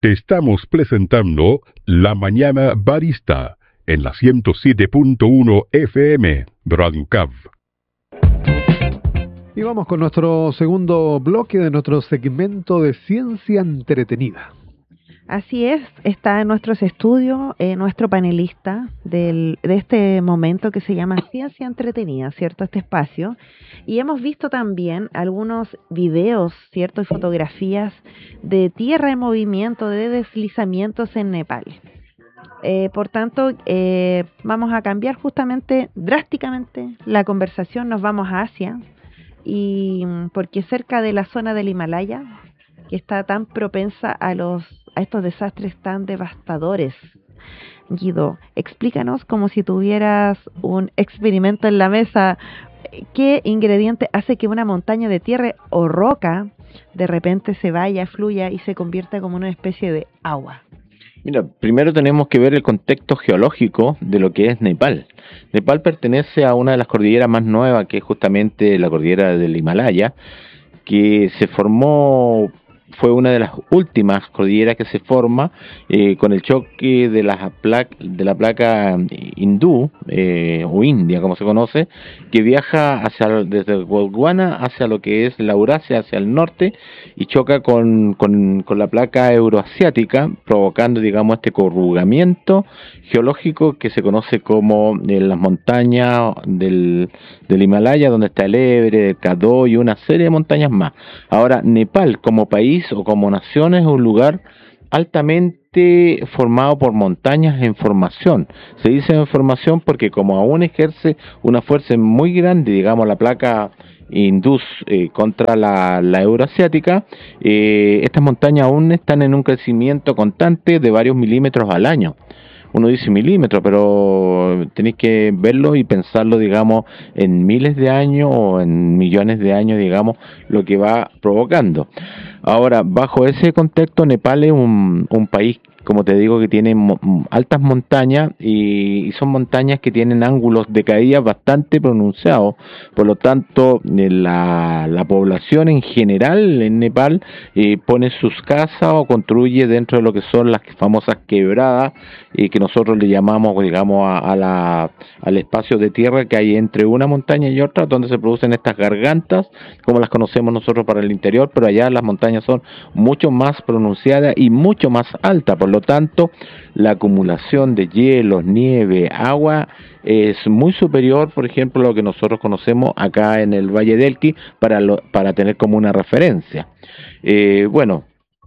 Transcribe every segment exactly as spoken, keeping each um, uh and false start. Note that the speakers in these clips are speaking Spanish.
Te estamos presentando La Mañana Barista en la ciento siete punto uno F M, Radio Cav. Y vamos con nuestro segundo bloque de nuestro segmento de ciencia entretenida. Así es, está en nuestros estudios eh, nuestro panelista del, de este momento que se llama Ciencia Entretenida, ¿cierto? Este espacio. Y hemos visto también algunos videos, ¿cierto? Y fotografías de tierra en movimiento, de deslizamientos en Nepal. Eh, por tanto, eh, vamos a cambiar justamente, drásticamente, la conversación. Nos vamos a Asia, y porque cerca de la zona del Himalaya, que está tan propensa a los a estos desastres tan devastadores. Guido, explícanos, como si tuvieras un experimento en la mesa, ¿qué ingrediente hace que una montaña de tierra o roca de repente se vaya, fluya y se convierta como una especie de agua? Mira, primero tenemos que ver el contexto geológico de lo que es Nepal. Nepal pertenece a una de las cordilleras más nuevas, que es justamente la cordillera del Himalaya, que se formó... fue una de las últimas cordilleras que se forma eh, con el choque de la placa, de la placa hindú eh, o India, como se conoce, que viaja hacia desde Gondwana hacia lo que es la Eurasia, hacia el norte, y choca con, con, con la placa euroasiática, provocando, digamos, este corrugamiento geológico que se conoce como eh, las montañas del, del Himalaya, donde está el Everest, el Kadó y una serie de montañas más. Ahora, Nepal como país o como nación es un lugar altamente formado por montañas en formación. Se dice en formación porque como aún ejerce una fuerza muy grande, digamos, la placa hindú eh, contra la, la euroasiática, eh, estas montañas aún están en un crecimiento constante de varios milímetros al año. Uno dice milímetros, pero tenéis que verlo y pensarlo, digamos, en miles de años o en millones de años, digamos, lo que va provocando. Ahora, bajo ese contexto, Nepal es un, un país, como te digo, que tiene mo- altas montañas y, y son montañas que tienen ángulos de caída bastante pronunciados. Por lo tanto, eh, la, la población en general en Nepal eh, pone sus casas o construye dentro de lo que son las famosas quebradas, eh, que nosotros le llamamos, digamos, a, a la, al espacio de tierra que hay entre una montaña y otra, donde se producen estas gargantas, como las conocemos nosotros para el interior, pero allá las montañas son mucho más pronunciadas y mucho más altas. Por lo tanto, la acumulación de hielos, nieve, agua es muy superior, por ejemplo, a lo que nosotros conocemos acá en el Valle del Elqui, para, lo, para tener como una referencia. Eh, bueno,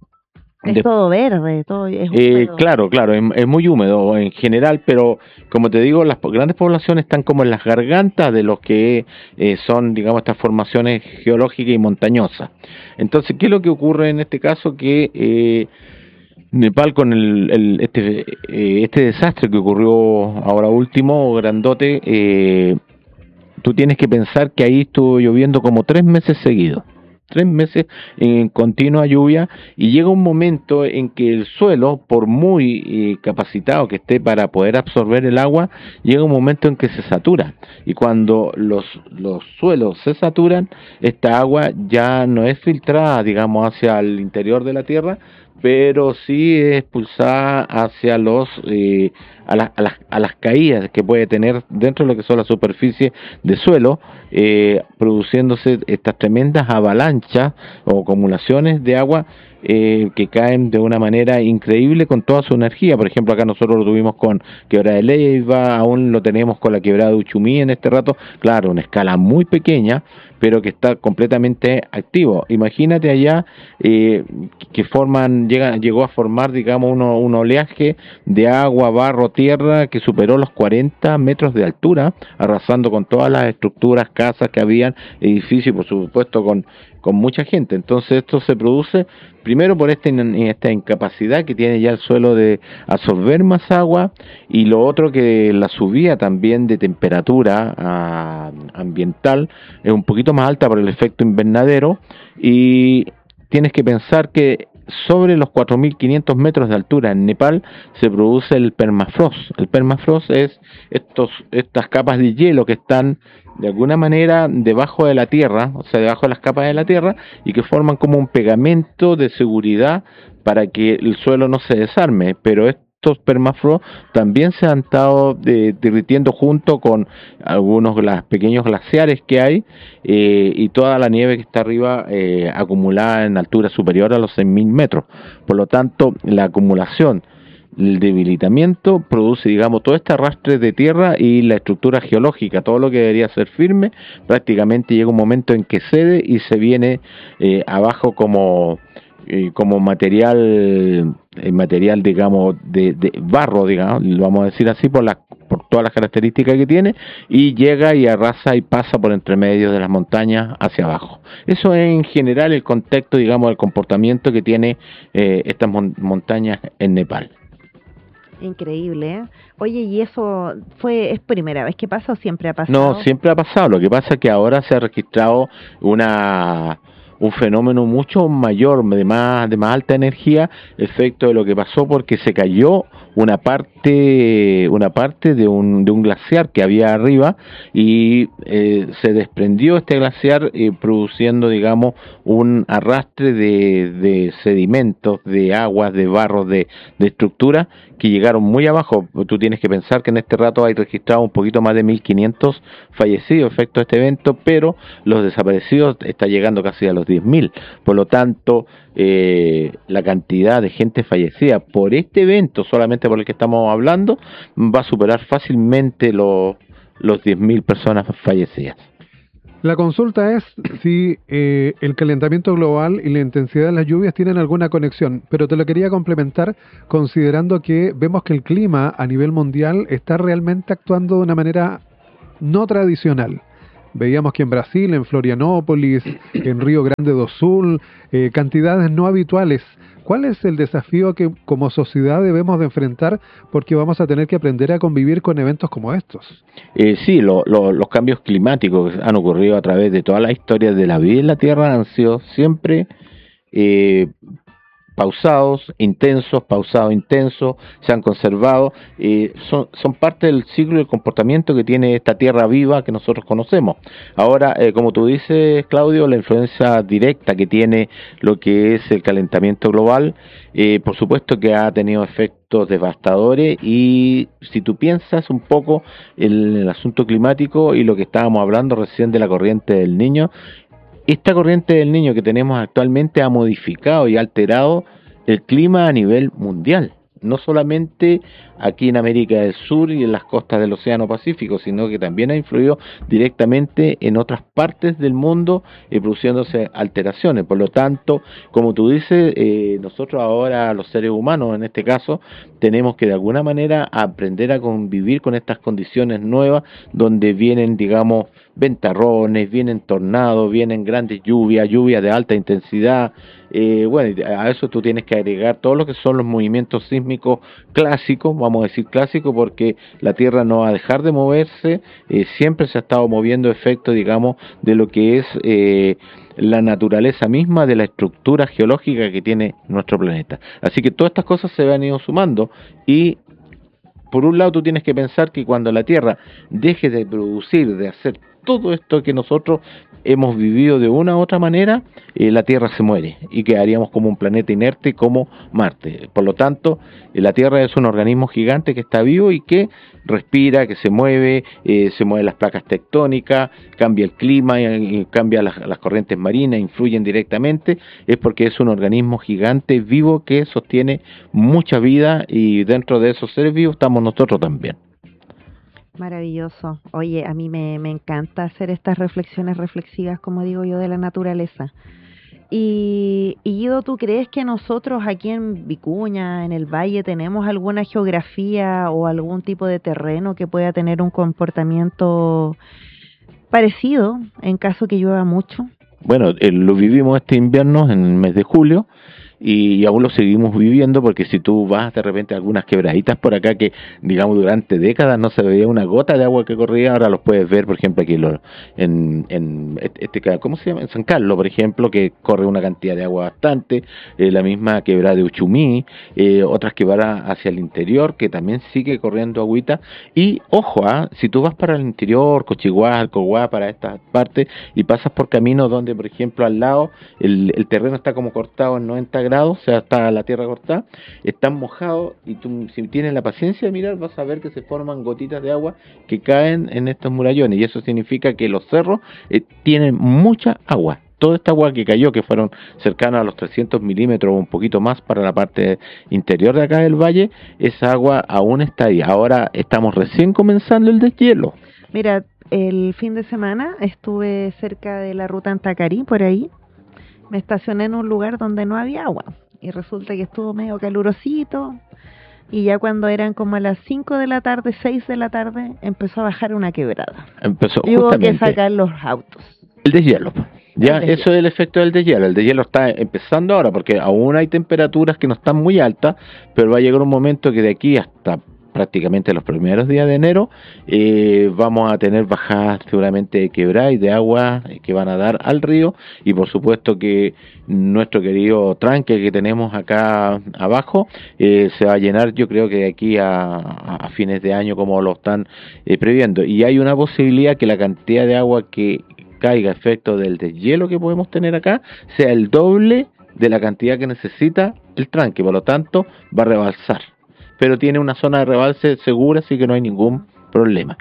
Es de, todo verde, todo es eh, húmedo. claro, claro, es, es muy húmedo en general, pero como te digo, las grandes poblaciones están como en las gargantas de los que eh, son, digamos, estas formaciones geológicas y montañosas. Entonces, ¿qué es lo que ocurre en este caso? Que eh, Nepal, con el, el este eh, este desastre que ocurrió ahora último, grandote, eh, tú tienes que pensar que ahí estuvo lloviendo como tres meses seguidos. Tres meses en continua lluvia, y llega un momento en que el suelo, por muy eh, capacitado que esté para poder absorber el agua, llega un momento en que se satura, y cuando los, los suelos se saturan, esta agua ya no es filtrada, digamos, hacia el interior de la tierra, pero sí es expulsada hacia los eh, a, la, a, las, a las caídas que puede tener dentro de lo que son las superficies de suelo, eh, produciéndose estas tremendas avalanchas o acumulaciones de agua eh, que caen de una manera increíble con toda su energía. Por ejemplo, acá nosotros lo tuvimos con Quebrada de Leyva, aún lo tenemos con la Quebrada de Uchumí en este rato, claro, una escala muy pequeña, pero que está completamente activo. Imagínate allá eh, que forman, llega, llegó a formar, digamos, uno, un oleaje de agua, barro, tierra, que superó los cuarenta metros de altura, arrasando con todas las estructuras, casas que habían, edificios, y por supuesto con, con mucha gente. Entonces esto se produce primero por esta, esta incapacidad que tiene ya el suelo de absorber más agua, y lo otro que la subida también de temperatura a, ambiental es un poquito más alta por el efecto invernadero, y tienes que pensar que sobre los cuatro mil quinientos metros de altura en Nepal se produce el permafrost. El permafrost es estos, estas capas de hielo que están de alguna manera debajo de la tierra, o sea, debajo de las capas de la tierra, y que forman como un pegamento de seguridad para que el suelo no se desarme, pero estos permafrost también se han estado eh, derritiendo junto con algunos gla- pequeños glaciares que hay eh, y toda la nieve que está arriba eh, acumulada en altura superior a los seis mil metros. Por lo tanto, la acumulación, el debilitamiento produce, digamos, todo este arrastre de tierra y la estructura geológica, todo lo que debería ser firme, prácticamente llega un momento en que cede y se viene eh, abajo como eh, como material, eh, material digamos, de, de barro, digamos, lo vamos a decir así, por las por todas las características que tiene, y llega y arrasa y pasa por entre medio de las montañas hacia abajo. Eso es en general el contexto, digamos, del comportamiento que tiene eh, estas mon- montañas en Nepal. Increíble, ¿eh? Oye, ¿y eso fue es primera vez que pasa o siempre ha pasado? No, siempre ha pasado. Lo que pasa es que ahora se ha registrado una un fenómeno mucho mayor, de más de más alta energía, efecto de lo que pasó porque se cayó una parte una parte de un de un glaciar que había arriba y eh, se desprendió este glaciar eh, produciendo, digamos, un arrastre de, de sedimentos, de aguas, de barros, de, de estructuras que llegaron muy abajo. Tú tienes que pensar que en este rato hay registrado un poquito más de mil quinientos fallecidos efecto de este evento, pero los desaparecidos está llegando casi a los diez mil. Por lo tanto, eh, la cantidad de gente fallecida por este evento, solamente por el que estamos hablando, va a superar fácilmente los, los diez mil personas fallecidas. La consulta es si eh, el calentamiento global y la intensidad de las lluvias tienen alguna conexión, pero te lo quería complementar considerando que vemos que el clima a nivel mundial está realmente actuando de una manera no tradicional. Veíamos que en Brasil, en Florianópolis, en Río Grande do Sul, eh, cantidades no habituales. ¿Cuál es el desafío que como sociedad debemos de enfrentar? Porque vamos a tener que aprender a convivir con eventos como estos. Eh, sí, lo, lo, los cambios climáticos que han ocurrido a través de toda la historia de la vida en la Tierra han sido siempre eh, pausados, intensos, pausados, intensos, se han conservado, eh, son, son parte del ciclo del comportamiento que tiene esta tierra viva que nosotros conocemos. Ahora, eh, como tú dices, Claudio, la influencia directa que tiene lo que es el calentamiento global, eh, por supuesto que ha tenido efectos devastadores, y si tú piensas un poco en el asunto climático y lo que estábamos hablando recién de la corriente del Niño, esta corriente del Niño que tenemos actualmente ha modificado y alterado el clima a nivel mundial, no solamente aquí en América del Sur y en las costas del Océano Pacífico, sino que también ha influido directamente en otras partes del mundo, eh, produciéndose alteraciones. Por lo tanto, como tú dices, eh, nosotros ahora, los seres humanos en este caso, tenemos que de alguna manera aprender a convivir con estas condiciones nuevas, donde vienen, digamos, ventarrones, vienen tornados, vienen grandes lluvias, lluvias de alta intensidad. Eh, bueno, a eso tú tienes que agregar todo lo que son los movimientos sísmicos clásicos, vamos a decir clásicos, porque la Tierra no va a dejar de moverse, eh, siempre se ha estado moviendo efecto, digamos, de lo que es eh, la naturaleza misma de la estructura geológica que tiene nuestro planeta. Así que todas estas cosas se han ido sumando, y por un lado tú tienes que pensar que cuando la Tierra deje de producir, de hacer todo esto que nosotros hemos vivido de una u otra manera, eh, la Tierra se muere y quedaríamos como un planeta inerte como Marte. Por lo tanto, eh, la Tierra es un organismo gigante que está vivo y que respira, que se mueve, eh, se mueven las placas tectónicas, cambia el clima, y, y cambia las, las corrientes marinas, influyen directamente, es porque es un organismo gigante vivo que sostiene mucha vida, y dentro de esos seres vivos estamos nosotros también. Maravilloso. Oye, a mí me, me encanta hacer estas reflexiones reflexivas, como digo yo, de la naturaleza. Y, y Guido, ¿tú crees que nosotros aquí en Vicuña, en el Valle, tenemos alguna geografía o algún tipo de terreno que pueda tener un comportamiento parecido en caso que llueva mucho? Bueno, eh, lo vivimos este invierno en el mes de julio, y, y aún lo seguimos viviendo, porque si tú vas de repente a algunas quebraditas por acá que, digamos, durante décadas no se veía una gota de agua que corría, ahora los puedes ver, por ejemplo, aquí lo, en, en este, ¿cómo se llama? En San Carlos, por ejemplo, que corre una cantidad de agua bastante, eh, la misma quebrada de Uchumí, eh, otras quebradas hacia el interior, que también sigue corriendo agüita, y ojo, ¿eh? Si tú vas para el interior, Cochiguá, Alcoguá, para estas partes, y pasas por caminos donde, por ejemplo, al lado, el, el terreno está como cortado en noventa grados, o sea, está la tierra cortada, están mojados, y tú, si tienes la paciencia de mirar, vas a ver que se forman gotitas de agua que caen en estos murallones, y eso significa que los cerros eh, tienen mucha agua. Toda esta agua que cayó, que fueron cercanas a los trescientos milímetros o un poquito más para la parte interior de acá del valle, esa agua aún está ahí. Ahora estamos recién comenzando el deshielo. Mira, el fin de semana estuve cerca de la ruta Antacarí, por ahí. Me estacioné en un lugar donde no había agua. Y resulta que estuvo medio calurosito. Y ya cuando eran como a las cinco de la tarde, seis de la tarde, empezó a bajar una quebrada. Empezó y hubo justamente que sacar los autos. El deshielo. Ya, eso es el efecto del deshielo. El deshielo está empezando ahora, porque aún hay temperaturas que no están muy altas, pero va a llegar un momento que de aquí hasta prácticamente los primeros días de enero eh, vamos a tener bajadas seguramente de quebrada y de agua que van a dar al río, y por supuesto que nuestro querido tranque que tenemos acá abajo eh, se va a llenar, yo creo que de aquí a, a fines de año, como lo están eh, previendo, y hay una posibilidad que la cantidad de agua que caiga efecto del deshielo que podemos tener acá sea el doble de la cantidad que necesita el tranque, por lo tanto va a rebalsar, pero tiene una zona de rebalse segura, así que no hay ningún problema.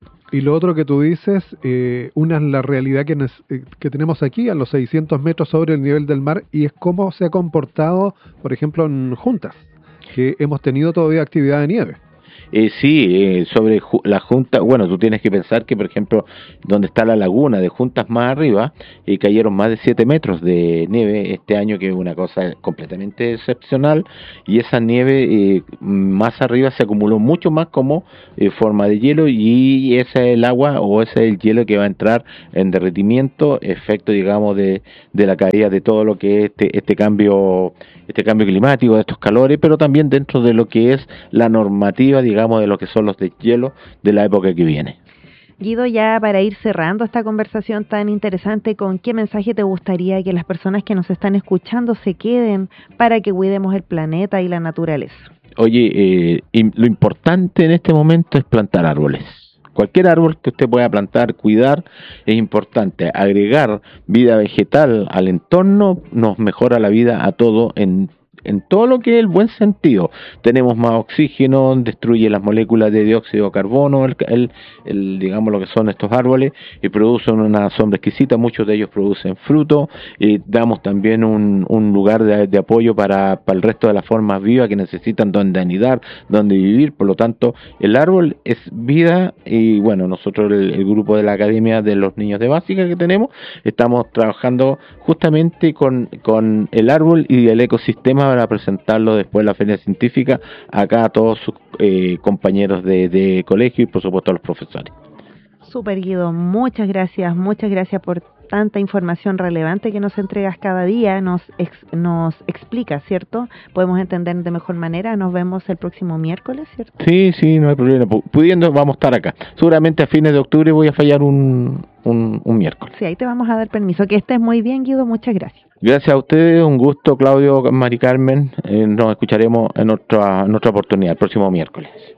Y lo otro que tú dices, eh, una es la realidad que, eh, que tenemos aquí a los seiscientos metros sobre el nivel del mar, y es cómo se ha comportado, por ejemplo, en Juntas, que hemos tenido todavía actividad de nieve. Eh, sí, eh, sobre ju la Junta, bueno, tú tienes que pensar que, por ejemplo, donde está la laguna de Juntas más arriba, eh, cayeron más de siete metros de nieve este año, que es una cosa completamente excepcional, y esa nieve eh, más arriba se acumuló mucho más como eh, forma de hielo, y ese es el agua o ese es el hielo que va a entrar en derretimiento, efecto, digamos, de, de la caída de todo lo que es este, este cambio este cambio climático, de estos calores, pero también dentro de lo que es la normativa, digamos, de lo que son los deshielos de la época que viene. Guido, ya para ir cerrando esta conversación tan interesante, ¿con qué mensaje te gustaría que las personas que nos están escuchando se queden para que cuidemos el planeta y la naturaleza? Oye, eh, lo importante en este momento es plantar árboles. Cualquier árbol que usted pueda plantar, cuidar, es importante. Agregar vida vegetal al entorno nos mejora la vida a todo en en todo lo que es el buen sentido. Tenemos más oxígeno, destruye las moléculas de dióxido de carbono, el, el, el, digamos lo que son estos árboles, y producen una sombra exquisita, muchos de ellos producen fruto, y damos también un, un lugar de, de apoyo para, para el resto de las formas vivas que necesitan donde anidar, donde vivir. Por lo tanto, el árbol es vida, y bueno, nosotros el, el grupo de la Academia de los Niños de Básica que tenemos, estamos trabajando justamente con, con el árbol y el ecosistema para presentarlo después en la feria científica acá a todos sus eh, compañeros de, de colegio y por supuesto a los profesores. Super, Guido, muchas gracias, muchas gracias por tanta información relevante que nos entregas cada día, nos ex, nos explicas, ¿cierto? Podemos entender de mejor manera. Nos vemos el próximo miércoles, ¿cierto? Sí, sí, no hay problema. Pudiendo, vamos a estar acá. Seguramente a fines de octubre voy a fallar un, un, un miércoles. Sí, ahí te vamos a dar permiso. Que estés muy bien, Guido, muchas gracias. Gracias a ustedes, un gusto, Claudio, Mari Carmen. Eh, nos escucharemos en otra, en otra oportunidad, el próximo miércoles.